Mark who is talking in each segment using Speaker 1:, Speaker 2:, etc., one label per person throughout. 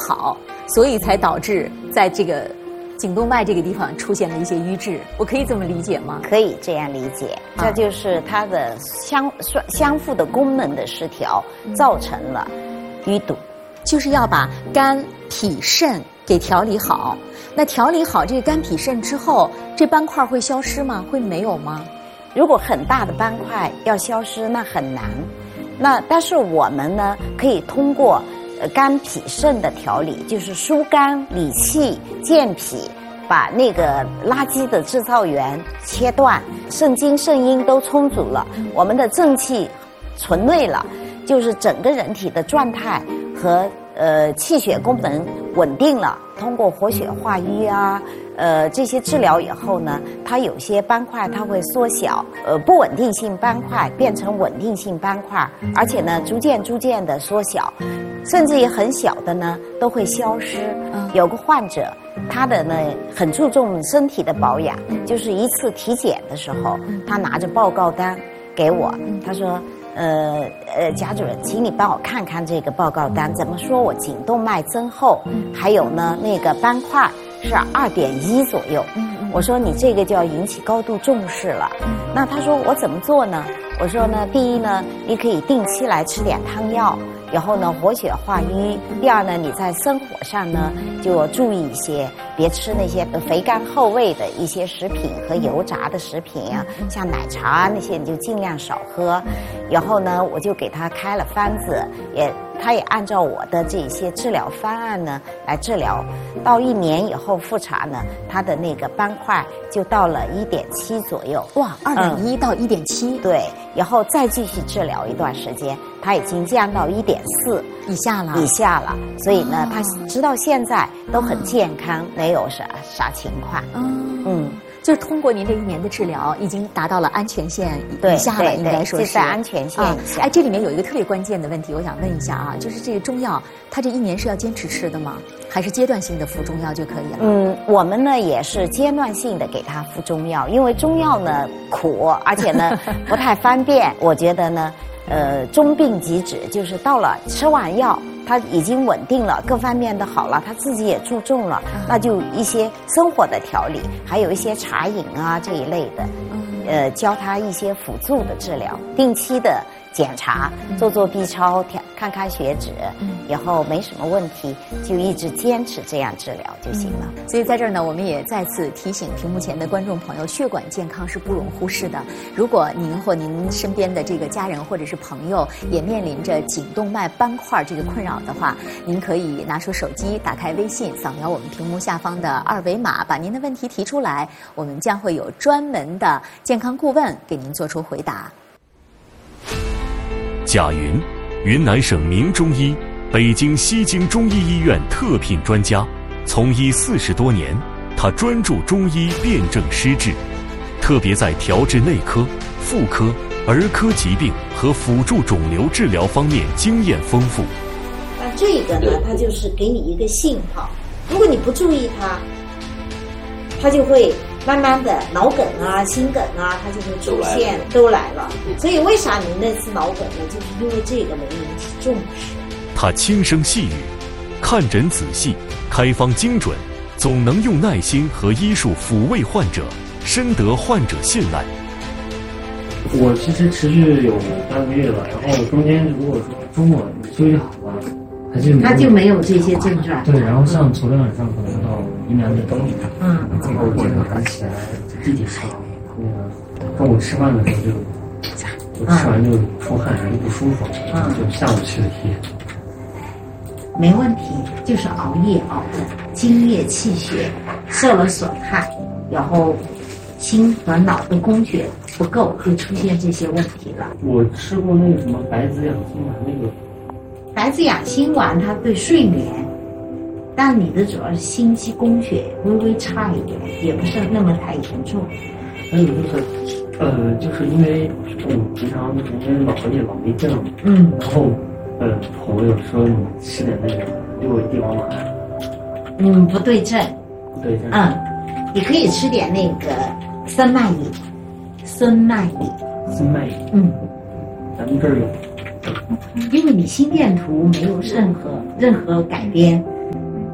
Speaker 1: 好，所以才导致在这个颈动脉这个地方出现了一些瘀滞，我可以这么理解吗？
Speaker 2: 可以这样理解，这就是它的相互的功能的失调，造成了淤堵。
Speaker 1: 就是要把肝、脾、肾给调理好。那调理好这个肝、脾、肾之后，这斑块会消失吗？会没有吗？
Speaker 2: 如果很大的斑块要消失，那很难。但是我们呢，可以通过肝脾肾的调理，就是疏肝理气健脾，把那个垃圾的制造源切断，肾精肾阴都充足了，我们的正气存内了，就是整个人体的状态和气血功能稳定了。通过活血化瘀啊，这些治疗以后呢，它有些斑块它会缩小，不稳定性斑块变成稳定性斑块，而且呢，逐渐的缩小，甚至于很小的呢都会消失。有个患者，他的呢很注重身体的保养，就是一次体检的时候，他拿着报告单给我，他说。贾主任，请你帮我看看这个报告单，怎么说我颈动脉增厚，还有呢那个斑块是2.1左右。我说你这个就要引起高度重视了。那他说我怎么做呢？我说呢，第一呢，你可以定期来吃点汤药，然后呢活血化瘀。第二呢，你在生活上呢就要注意一些，别吃那些肥甘厚味的一些食品和油炸的食品啊，像奶茶那些你就尽量少喝。然后呢，我就给他开了方子，他也按照我的这些治疗方案呢来治疗。到1年以后复查呢，他的那个斑块就到了1.7左右。
Speaker 1: 哇，2.1到1.7。
Speaker 2: 对，然后再继续治疗一段时间，他已经降到1.4
Speaker 1: 以下了。
Speaker 2: 所以呢，他直到现在都很健康，没有啥情况。
Speaker 1: 就是通过您这1年的治疗，已经达到了安全线以下了，应该说是
Speaker 2: 在安全线以下。
Speaker 1: 这里面有一个特别关键的问题，我想问一下啊，就是这个中药，它这1年是要坚持吃的吗？还是阶段性的服中药就可以了？
Speaker 2: 我们呢也是阶段性的给他服中药，因为中药呢苦，而且呢不太方便。我觉得呢，中病即止，就是到了吃完药。他已经稳定了，各方面都好了，他自己也注重了，那就一些生活的调理，还有一些茶饮啊这一类的，教他一些辅助的治疗，定期的检查，做 B 超，看看血脂，然后没什么问题，就一直坚持这样治疗就行了。
Speaker 1: 所以在这儿呢，我们也再次提醒屏幕前的观众朋友，血管健康是不容忽视的。如果您或您身边的这个家人或者是朋友也面临着颈动脉斑块这个困扰的话，您可以拿出手机，打开微信，扫描我们屏幕下方的2维码，把您的问题提出来，我们将会有专门的健康顾问给您做出回答。
Speaker 3: 贾云，云南省名中医，北京西京中医医院特聘专家，从医40多年，他专注中医辨证施治，特别在调治内科、妇科、儿科疾病和辅助肿瘤治疗方面经验丰富。
Speaker 2: 那这个呢，它就是给你一个信号，如果你不注意它就会慢慢的脑梗啊、心梗啊，它就会出现，都来了。所以为啥你那次脑梗呢？就是因为这个没引起重视。
Speaker 3: 他轻声细语，看诊仔细，开方精准，总能用耐心和医术抚慰患者，深得患者信赖。
Speaker 4: 我其实持续有3个月了，然后中间如果说周末休息好了，他就没有这些症状。对，然后像昨天晚上可能到云南的冬天，然后我早上起来地铁上，中午吃饭的时候就吃完就出汗，就不舒服，就下午去的医院。
Speaker 5: 没问题，就是熬夜熬的精液气血受了损害，然后心和脑的供血不够，就出现这些问题了。
Speaker 4: 我吃过那个什么白子养心丸，那个
Speaker 5: 白子养心丸它对睡眠，但你的主要是心肌供血微微差一点，也不是那么太严重。
Speaker 4: 还有就是因为我平常就是因为老熬夜老没劲了，然后朋友说你吃点那个6味地黄丸，
Speaker 5: 不对症，你可以吃点那个生脉饮，
Speaker 4: 生脉饮，咱们这儿有。
Speaker 5: 因为你心电图没有任何改变，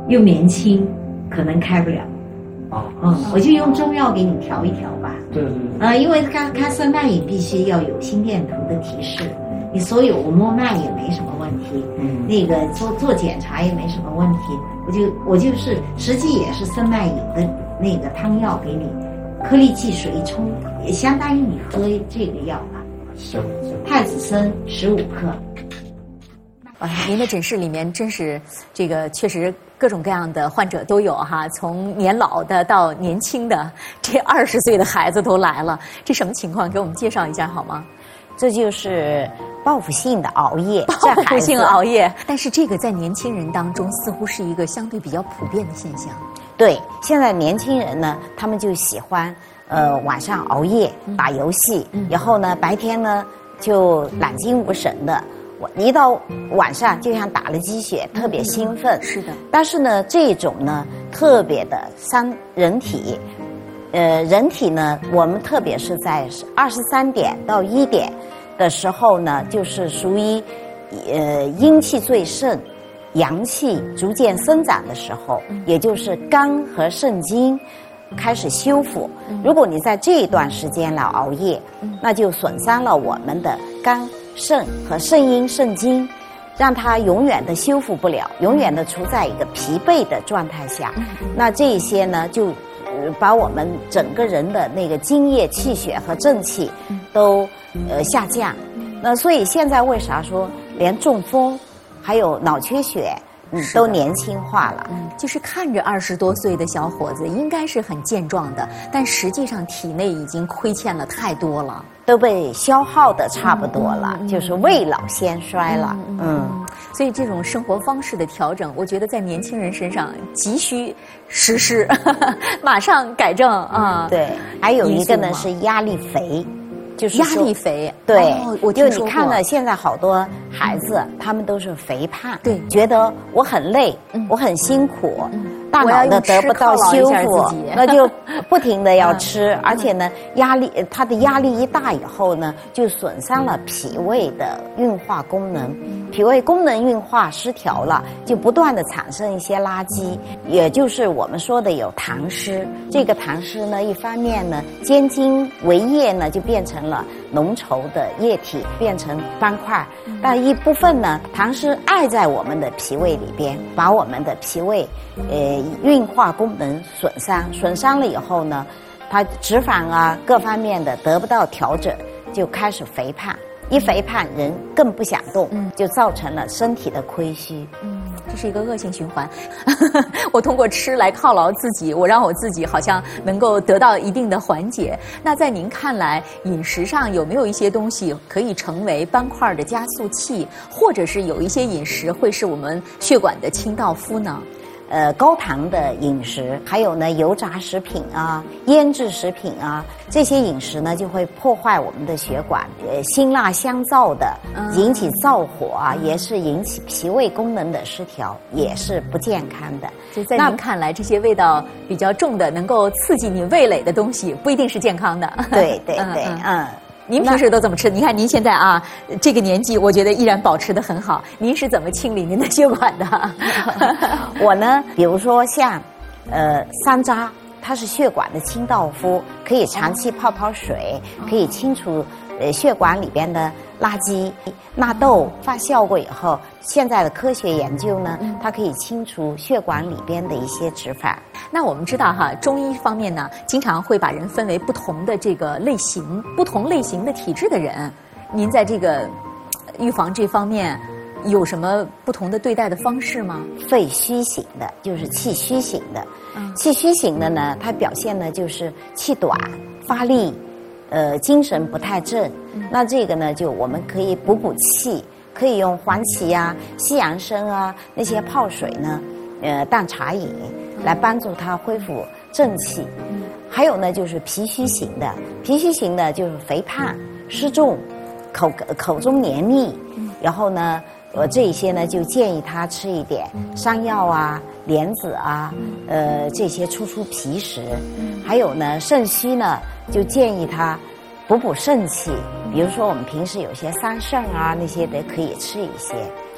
Speaker 5: 又年轻，可能开不了。我就用中药给你调一调吧。
Speaker 4: 对。
Speaker 5: 因为开声脉饮必须要有心电图的提示，你所有我摸脉也没什么问题，那个做检查也没什么问题，我就是实际也是声脉饮的那个汤药给你，颗粒剂水一冲，也相当于你喝这个药吧。
Speaker 4: 行。
Speaker 5: 太子参15克。
Speaker 1: 您的诊室里面真是这个确实各种各样的患者都有哈，从年老的到年轻的，这20岁的孩子都来了，这什么情况？给我们介绍一下好吗？
Speaker 2: 这就是报复性的熬夜，
Speaker 1: 报复性熬夜。但是这个在年轻人当中似乎是一个相对比较普遍的现象。
Speaker 2: 对，现在年轻人呢，他们就喜欢晚上熬夜打游戏，然后呢白天呢就懒精无神的。一到晚上就像打了鸡血，特别兴奋。
Speaker 1: 是的。
Speaker 2: 但是呢，这种呢特别的伤人体。人体呢，我们特别是在23点到1点的时候呢，就是属于阴气最盛，阳气逐渐生长的时候，也就是肝和肾经开始修复。如果你在这一段时间来熬夜，那就损伤了我们的肝、肾和肾阴、肾经，让它永远的修复不了，永远的处在一个疲惫的状态下。那这些呢，就把我们整个人的那个津液、气血和正气都下降。那所以现在为啥说连中风还有脑缺血都年轻化了？
Speaker 1: 就是看着20多岁的小伙子应该是很健壮的，但实际上体内已经亏欠了太多了，
Speaker 2: 都被消耗的差不多了，就是未老先衰了。
Speaker 1: 所以这种生活方式的调整，我觉得在年轻人身上急需实施，马上改正啊。
Speaker 2: 对，还有一个呢是压力肥。就是
Speaker 1: 压力肥，
Speaker 2: 对，
Speaker 1: 我
Speaker 2: 就你看了现在好多孩子，他们都是肥胖，
Speaker 1: 对，
Speaker 2: 觉得我很累，我很辛苦，大脑呢得不到修复，那就不停的要吃，而且呢他的压力一大以后呢，就损伤了脾胃的运化功能，脾胃功能运化失调了，就不断的产生一些垃圾，也就是我们说的有痰湿。这个痰湿呢，一方面呢，兼经为液呢，就变成了浓稠的液体，变成斑块，但一部分呢，痰湿爱在我们的脾胃里边，把我们的脾胃运化功能损伤了以后呢，它脂肪啊各方面的得不到调整，就开始肥胖。一肥胖人更不想动，就造成了身体的亏虚。
Speaker 1: 这是一个恶性循环。我通过吃来犒劳自己，我让我自己好像能够得到一定的缓解。那在您看来，饮食上有没有一些东西可以成为斑块的加速器，或者是有一些饮食会是我们血管的清道夫呢？
Speaker 2: 高糖的饮食，还有呢油炸食品啊、腌制食品啊，这些饮食呢就会破坏我们的血管，辛辣香燥的，引起燥火啊，也是引起脾胃功能的失调，也是不健康的。
Speaker 1: 就在您看来，这些味道比较重的，能够刺激你味蕾的东西，不一定是健康的。
Speaker 2: 对对对，
Speaker 1: 您平时都怎么吃？你看您现在啊，这个年纪，我觉得依然保持得很好。您是怎么清理您的血管的？
Speaker 2: 我呢，比如说像山楂，它是血管的清道夫，可以长期泡水，可以清除血管里边的垃圾。纳豆发酵过以后，现在的科学研究呢，它可以清除血管里边的一些脂肪。
Speaker 1: 那我们知道哈，中医方面呢，经常会把人分为不同的这个类型，不同类型的体质的人。您在这个预防这方面有什么不同的对待的方式吗？
Speaker 2: 肺虚型的，就是气虚型的。气虚型的呢，它表现呢就是气短、发力，精神不太正。那这个呢，就我们可以补气，可以用黄芪啊、西洋参啊那些泡水呢，当茶饮来帮助它恢复正气。还有呢，就是脾虚型的，脾虚型的就是肥胖、湿重、口中黏腻，然后呢，这一些呢就建议他吃一点山药啊、莲子啊，这些出脾食。还有呢，肾虚呢就建议他补肾气，比如说我们平时有些桑葚啊那些的可以吃一些。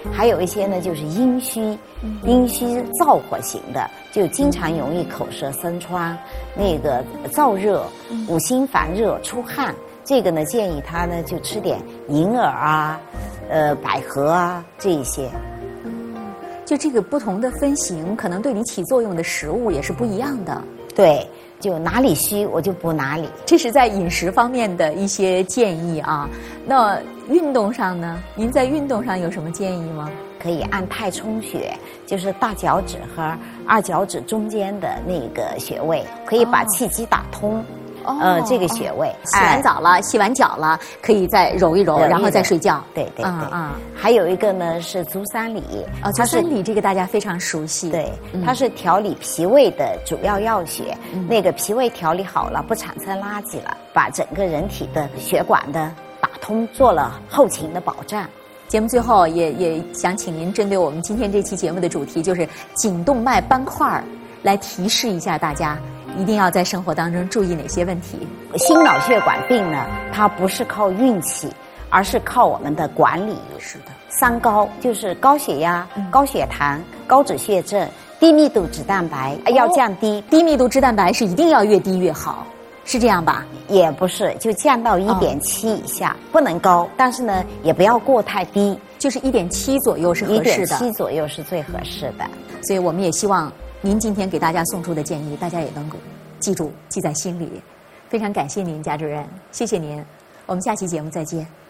Speaker 2: 还有一些呢就是阴虚，阴虚燥火型的，就经常容易口舌生疮，那个燥热、五心烦热、出汗。这个呢，建议他呢就吃点银耳啊、百合啊这一些。
Speaker 1: 就这个不同的分型，可能对你起作用的食物也是不一样的。
Speaker 2: 对，就哪里虚我就补哪里。
Speaker 1: 这是在饮食方面的一些建议啊。那运动上呢？您在运动上有什么建议吗？
Speaker 2: 可以按太冲穴，就是大脚趾和二脚趾中间的那个穴位，可以把气机打通。这个穴位，
Speaker 1: 洗完澡了、洗完脚了，可以再揉一揉，然后再睡觉。
Speaker 2: 对对对。还有一个呢是足三里。
Speaker 1: 足三里这个大家非常熟悉。
Speaker 2: 对，它是调理脾胃的主要药穴。那个脾胃调理好了，不产生垃圾了，把整个人体的血管的打通，做了后勤的保障。
Speaker 1: 节目最后也想请您针对我们今天这期节目的主题，就是颈动脉斑块，来提示一下大家。一定要在生活当中注意哪些问题？
Speaker 2: 心脑血管病呢，它不是靠运气，而是靠我们的管理。
Speaker 1: 是的
Speaker 2: ，3高就是高血压、高血糖、高脂血症、低密度脂蛋白要降低。
Speaker 1: 低密度脂蛋白是一定要越低越好，是这样吧？
Speaker 2: 也不是，就降到1.7以下，不能高，但是呢，也不要过太低，
Speaker 1: 就是1.7左右是合适的。
Speaker 2: 1.7左右是最合适的。
Speaker 1: 所以我们也希望您今天给大家送出的建议，大家也能够记住，记在心里。非常感谢您，贾主任，谢谢您。我们下期节目再见。